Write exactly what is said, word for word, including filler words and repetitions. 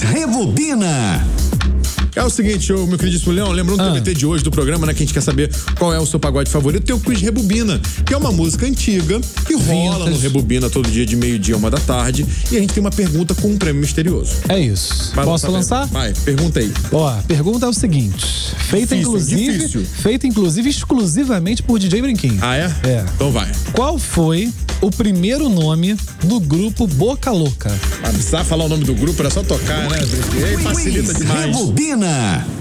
Rebobina. É o seguinte, ô, meu queridíssimo Leão, lembrando do Ah. T B T de hoje do programa, né, que a gente quer saber qual é o seu pagode favorito, tem o Quiz Rebobina, que é uma música antiga que rola Vintage. no Rebobina todo dia de meio-dia a uma da tarde, e a gente tem uma pergunta com um prêmio misterioso. É isso. Vai Posso lançar? Vai, pergunta aí. Ó, a pergunta é o seguinte. Feita Difícil, inclusive, difícil. feita inclusive exclusivamente por D J Brinquinho. Ah, é? É. Então vai. Qual foi o primeiro nome do grupo Boca Louca? Ah, precisava falar o nome do grupo, era só tocar, né? Aí facilita demais. Rebobina.